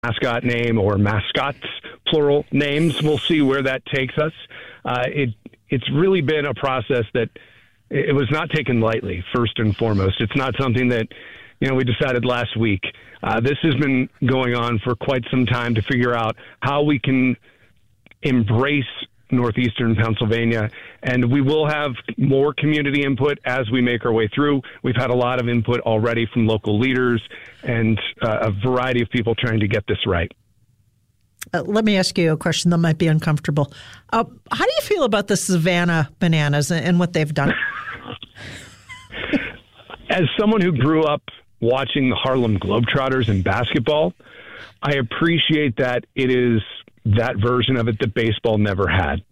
mascot name or mascots, plural names. We'll see where that takes us. It's really been a process that it was not taken lightly, first and foremost. It's not something that, we decided last week. This has been going on for quite some time to figure out how we can embrace northeastern Pennsylvania, and we will have more community input as we make our way through. We've had a lot of input already from local leaders and a variety of people trying to get this right. Let me ask you a question that might be uncomfortable. How do you feel about the Savannah Bananas and what they've done? As someone who grew up watching the Harlem Globetrotters in basketball, I appreciate that it is that version of it that baseball never had.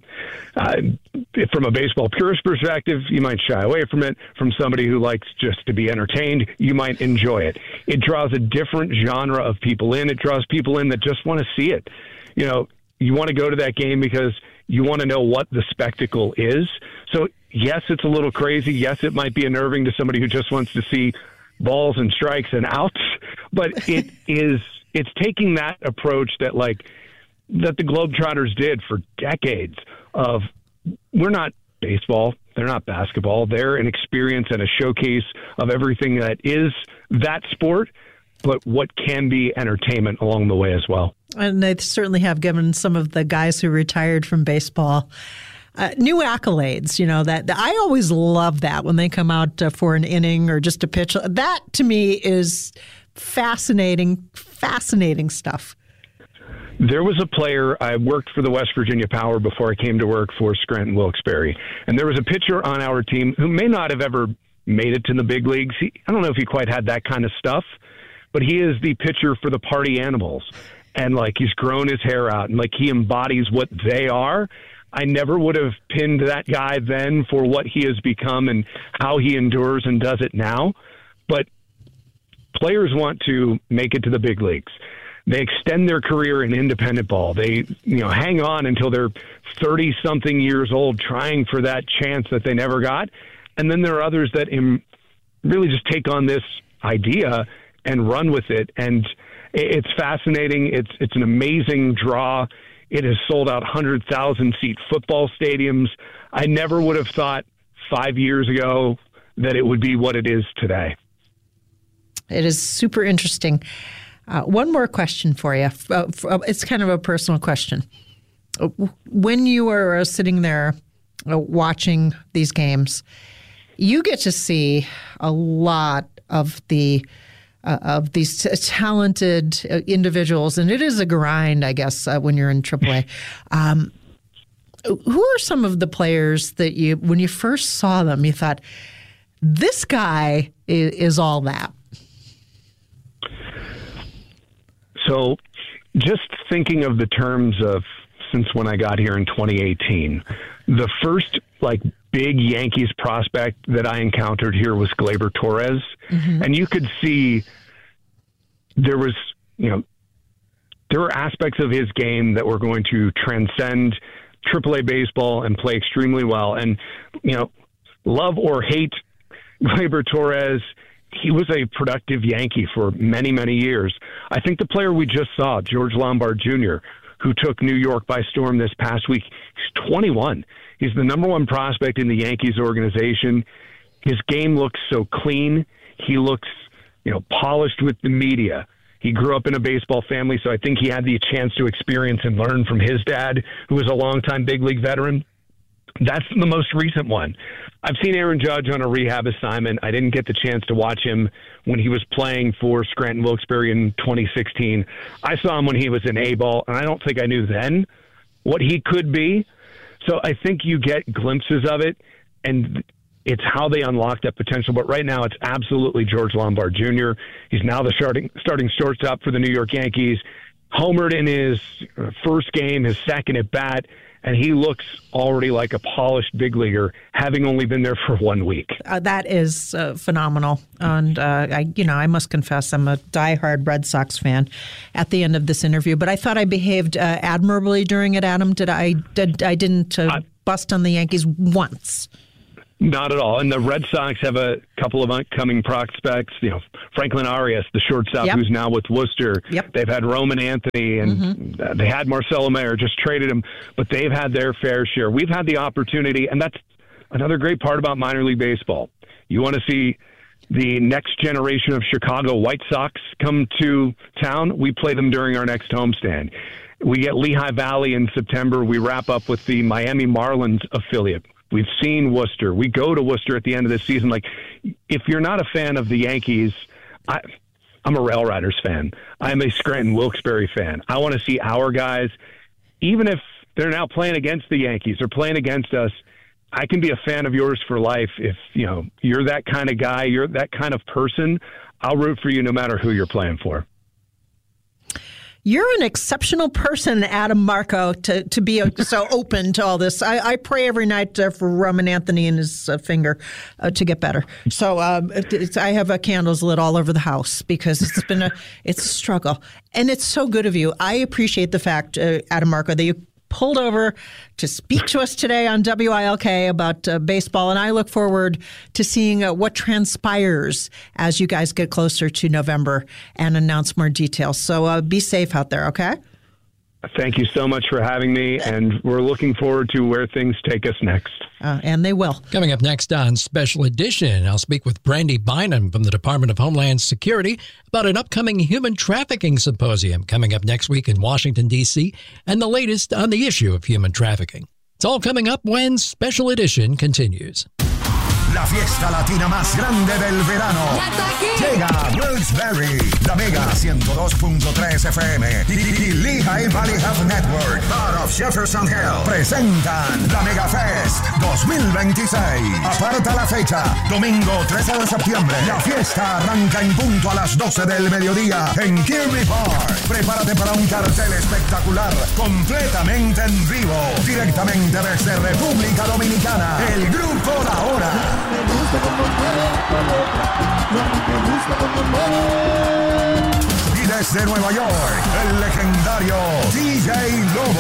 From a baseball purist perspective, you might shy away from it. From somebody who likes just to be entertained, you might enjoy it. It draws a different genre of people in. It draws people in that just want to see it. You want to go to that game because you want to know what the spectacle is. So, yes, it's a little crazy. Yes, it might be unnerving to somebody who just wants to see balls and strikes and outs. But it's taking that approach that the Globetrotters did for decades of, we're not baseball, they're not basketball, they're an experience and a showcase of everything that is that sport, but what can be entertainment along the way as well. And they certainly have given some of the guys who retired from baseball new accolades, that I always love that when they come out for an inning or just a pitch. That to me is fascinating stuff. There was a player, I worked for the West Virginia Power before I came to work for Scranton Wilkes-Barre, and there was a pitcher on our team who may not have ever made it to the big leagues. I don't know if he quite had that kind of stuff, but he is the pitcher for the Party Animals, and he's grown his hair out, and he embodies what they are. I never would have pinned that guy then for what he has become and how he endures and does it now, but players want to make it to the big leagues. They extend their career in independent ball. They, hang on until they're 30-something years old trying for that chance that they never got. And then there are others that really just take on this idea and run with it. And it's fascinating. It's an amazing draw. It has sold out 100,000-seat football stadiums. I never would have thought 5 years ago that it would be what it is today. It is super interesting. One more question for you. It's kind of a personal question. When you are sitting there watching these games, you get to see a lot of these talented individuals, and it is a grind, I guess, when you're in AAA. Who are some of the players that when you first saw them, you thought, this guy is all that? So just thinking of the terms of since when I got here in 2018, the first big Yankees prospect that I encountered here was Gleyber Torres. Mm-hmm. And you could see there was, there were aspects of his game that were going to transcend AAA baseball and play extremely well. And, love or hate Gleyber Torres, he was a productive Yankee for many, many years. I think the player we just saw, George Lombard Jr., who took New York by storm this past week, he's 21. He's the number one prospect in the Yankees organization. His game looks so clean. He looks, polished with the media. He grew up in a baseball family, so I think he had the chance to experience and learn from his dad, who was a longtime big league veteran. That's the most recent one. I've seen Aaron Judge on a rehab assignment. I didn't get the chance to watch him when he was playing for Scranton Wilkes-Barre in 2016. I saw him when he was in A-ball, and I don't think I knew then what he could be. So I think you get glimpses of it, and it's how they unlock that potential. But right now, it's absolutely George Lombard Jr. He's now the starting shortstop for the New York Yankees. Homered in his first game, his second at bat. And he looks already like a polished big leaguer, having only been there for 1 week. That is phenomenal. And I must confess, I'm a diehard Red Sox fan at the end of this interview. But I thought I behaved admirably during it, Adam. I didn't bust on the Yankees once. Not at all. And the Red Sox have a couple of upcoming prospects. Franklin Arias, the shortstop, who's now with Worcester. Yep. They've had Roman Anthony, and they had Marcelo Mayer, just traded him, but they've had their fair share. We've had the opportunity, and that's another great part about minor league baseball. You want to see the next generation of Chicago White Sox come to town, we play them during our next homestand. We get Lehigh Valley in September. We wrap up with the Miami Marlins affiliate. We've seen Worcester. We go to Worcester at the end of the season. Like, if you're not a fan of the Yankees, I'm a Rail Riders fan. I'm a Scranton Wilkes-Barre fan. I want to see our guys, even if they're now playing against the Yankees or playing against us. I can be a fan of yours for life. If you're that kind of guy, you're that kind of person, I'll root for you no matter who you're playing for. You're an exceptional person, Adam Marco, to be so open to all this. I pray every night for Roman Anthony and his finger to get better. So I have candles lit all over the house because it's a struggle. And it's so good of you. I appreciate the fact, Adam Marco, that you pulled over to speak to us today on WILK about baseball, and I look forward to seeing what transpires as you guys get closer to November and announce more details. So be safe out there, okay? Thank you so much for having me, and we're looking forward to where things take us next. And they will. Coming up next on Special Edition, I'll speak with Brandy Bynum from the Department of Homeland Security about an upcoming human trafficking symposium coming up next week in Washington, D.C., and the latest on the issue of human trafficking. It's all coming up when Special Edition continues. La fiesta latina más grande del verano. Llega Wilkes-Barre, la Mega 102.3 FM y Lehigh Valley Hub Network, part of Jefferson Hill, presentan la Mega Fest 2026. Aparta la fecha, domingo 13 de septiembre. La fiesta arranca en punto a las 12 del mediodía en Kirby Park. Prepárate para un cartel espectacular, completamente en vivo, directamente desde República Dominicana. El grupo La Hora. Y desde Nueva York, el legendario DJ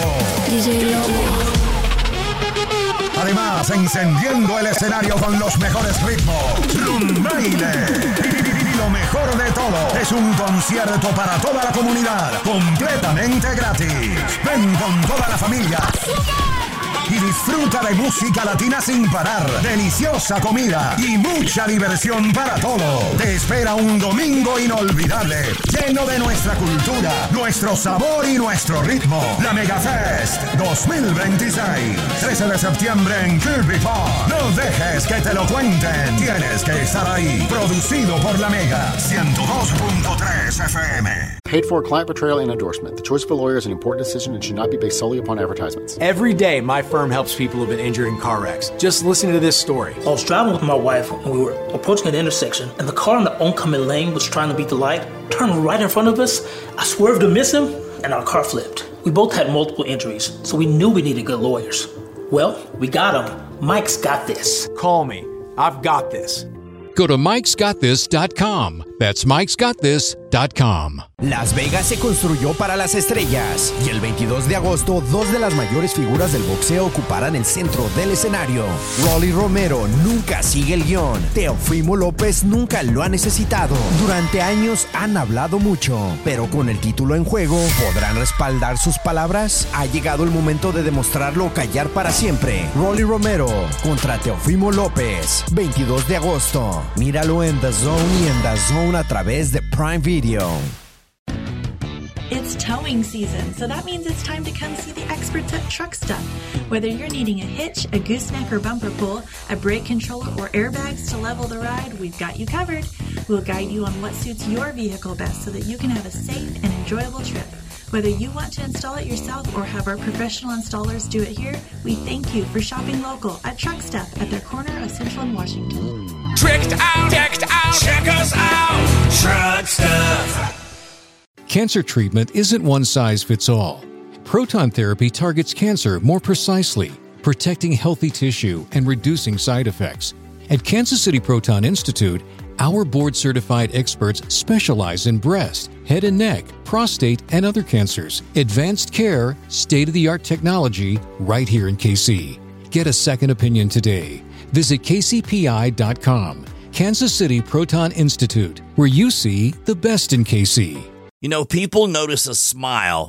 Lobo. Además, encendiendo el escenario con los mejores ritmos, un baile. Y lo mejor de todo, es un concierto para toda la comunidad, completamente gratis. Ven con toda la familia y disfruta de música latina sin parar, deliciosa comida y mucha diversión para todos. Te espera un domingo inolvidable, lleno de nuestra cultura, nuestro sabor y nuestro ritmo. La Mega Fest 2026, 13 de septiembre en Kirby Park. No dejes que te lo cuenten, tienes que estar ahí. Producido por La Mega 102.3 FM. Paid for client portrayal and endorsement. The choice of a lawyer is an important decision and should not be based solely upon advertisements. Every day, my firm helps people who've been injured in car wrecks. Just listen to this story. I was driving with my wife and we were approaching an intersection, and the car in the oncoming lane was trying to beat the light, turned right in front of us. I swerved to miss him, and our car flipped. We both had multiple injuries, so we knew we needed good lawyers. Well, we got him. Mike's got this. Call me. I've got this. Go to mikesgotthis.com. That's mikesgotthis.com. Las Vegas se construyó para las estrellas y el 22 de agosto dos de las mayores figuras del boxeo ocuparán el centro del escenario. Rolly Romero nunca sigue el guión. Teofimo López nunca lo ha necesitado. Durante años han hablado mucho, pero con el título en juego, ¿podrán respaldar sus palabras? Ha llegado el momento de demostrarlo o callar para siempre. Rolly Romero contra Teofimo López, 22 de agosto. Míralo en The Zone y en The Zone a través de Prime Video. It's towing season, so that means it's time to come see the experts at Truck Stuff. Whether you're needing a hitch, a gooseneck or bumper pull, a brake controller, or airbags to level the ride, we've got you covered. We'll guide you on what suits your vehicle best so that you can have a safe and enjoyable trip. Whether you want to install it yourself or have our professional installers do it here, we thank you for shopping local at Truck Stuff at their corner of Central and Washington. Tricked out, decked out, check us out, Truck Stuff. Cancer treatment isn't one size fits all. Proton therapy targets cancer more precisely, protecting healthy tissue and reducing side effects. At Kansas City Proton Institute, our board-certified experts specialize in breast, head and neck, prostate, and other cancers. Advanced care, state-of-the-art technology, right here in KC. Get a second opinion today. Visit kcpi.com. Kansas City Proton Institute, where you see the best in KC. You know, people notice a smile